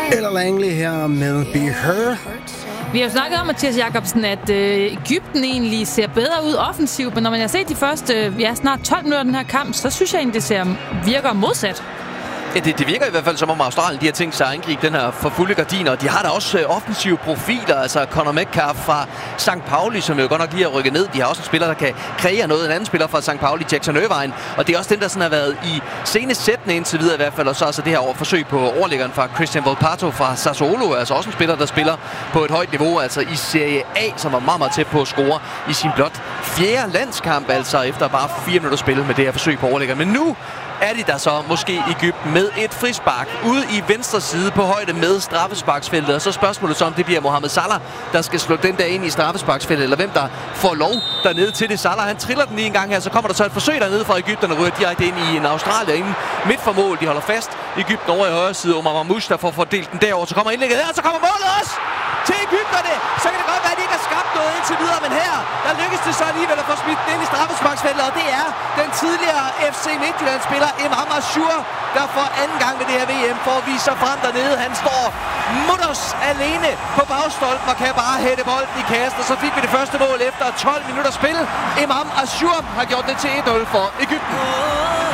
Eller Langley her med Be Her. Vi har jo snakket om, Mathias Jacobsen, at Egypten egentlig ser bedre ud offensivt, men når man har set de første snart 12 minutter af den her kamp, så synes jeg egentlig, det virker modsat. Ja, det virker i hvert fald som om Australien, de har tænkt sig at angribe den her for fulde gardiner. De har da også offensive profiler, altså Conor Metcalf fra St. Pauli, som jo godt nok lige har rykket ned. De har også en spiller, der kan kreere noget. En anden spiller fra St. Pauli, Jackson Irvine. Og det er også den, der sådan har været i senesættende indtil videre i hvert fald. Og så altså det her forsøg på overlæggeren fra Christian Volpato fra Sassuolo. Altså også en spiller, der spiller på et højt niveau. Altså i Serie A, som var meget, meget tæt på at score i sin blot 4. landskamp. Altså efter bare 4 minutter spil med det her forsøg på overlæggeren. Men nu er de der så måske i Egypten med et frispark ude i venstre side på højde med straffesparksfeltet. Og så spørgsmålet så, om det bliver Mohamed Salah, der skal slå den der ind i straffesparksfeltet, eller hvem der får lov dernede til det. Salah, han triller den lige en gang her, så kommer der så et forsøg dernede fra Egypten og ryger direkte ind i en Australier inden midt for mål. De holder fast. Egypten over i højre side. Omar Mamouche, der får fordelt den derover. Så kommer indlægget her, og så kommer målet også til Egypterne. Så kan det godt være, at de ikke har skabt noget indtil videre, men her, der lykkes det så alligevel at få smidt den ind i straffesparksfeltet, og det er den tidligere FC Midtjylland-spiller Imam Ashur, der for anden gang ved det her VM får at vise sig frem dernede. Han står mutters alene på bagstolpen og kan bare hætte bolden i kassen, og så fik vi det første mål efter 12 minutter spil. Imam Ashur har gjort det til 1-0 for Egypten.